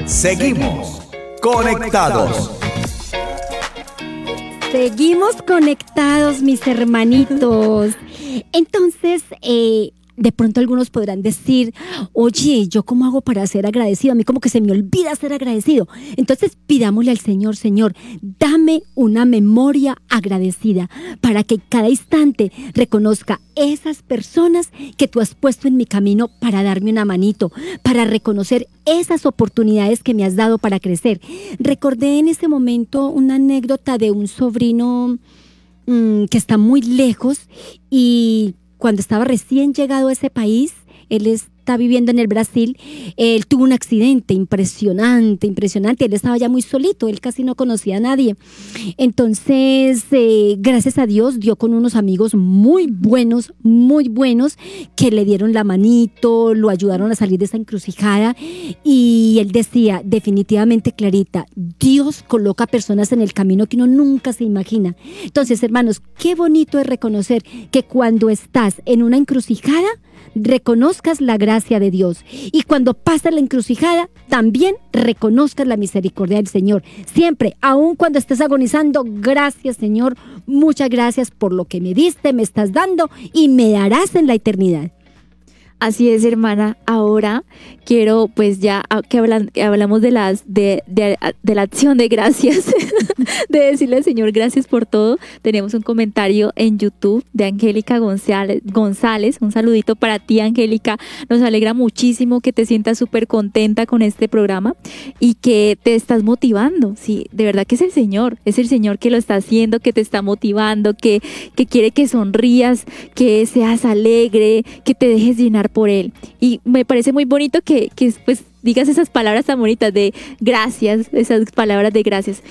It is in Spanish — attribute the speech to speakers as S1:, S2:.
S1: Seguimos conectados.
S2: Seguimos conectados, mis hermanitos. Entonces, de pronto algunos podrán decir, oye, ¿yo cómo hago para ser agradecido? A mí como que se me olvida ser agradecido. Entonces pidámosle al Señor, Señor, dame una memoria agradecida para que cada instante reconozca esas personas que tú has puesto en mi camino para darme una manito, para reconocer esas oportunidades que me has dado para crecer. Recordé en ese momento una anécdota de un sobrino que está muy lejos y cuando estaba recién llegado a ese país, él está viviendo en el Brasil, él tuvo un accidente impresionante, él estaba ya muy solito, él casi no conocía a nadie. Entonces, gracias a Dios, dio con unos amigos muy buenos, que le dieron la manito, lo ayudaron a salir de esa encrucijada, y él decía, definitivamente, Clarita, Dios coloca personas en el camino que uno nunca se imagina. Entonces, hermanos, qué bonito es reconocer que cuando estás en una encrucijada, reconozcas la gracia de Dios, y cuando pasas la encrucijada también reconozcas la misericordia del Señor. Siempre, aun cuando estés agonizando, gracias, Señor, muchas gracias por lo que me diste, me estás dando y me darás en la eternidad.
S3: Así es, hermana. Ahora quiero, pues ya que hablamos de la acción de gracias, de decirle al Señor gracias por todo. Tenemos un comentario en YouTube de Angélica González. Un saludito para ti, Angélica. Nos alegra muchísimo que te sientas súper contenta con este programa y que te estás motivando. Sí, de verdad que es el Señor que lo está haciendo, que te está motivando, que quiere que sonrías, que seas alegre, que te dejes llenar por Él. Y me parece muy bonito que pues digas esas palabras tan bonitas de gracias, esas palabras de gracias.